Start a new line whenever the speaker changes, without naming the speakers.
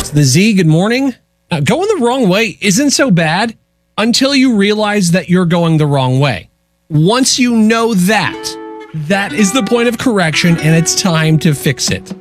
It's the Z. Good morning. Going the wrong way isn't so bad until you realize that you're going the wrong way. Once you know that, that is the point of correction and it's time to fix it.